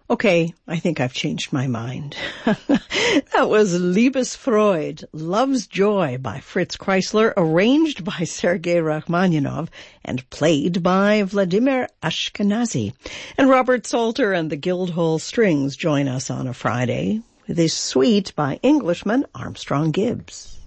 Okay, I think I've changed my mind. That was Liebesfreude, Love's Joy by Fritz Kreisler, arranged by Sergei Rachmaninoff and played by Vladimir Ashkenazy. And Robert Salter and the Guildhall Strings join us on a Friday with a suite by Englishman Armstrong Gibbs.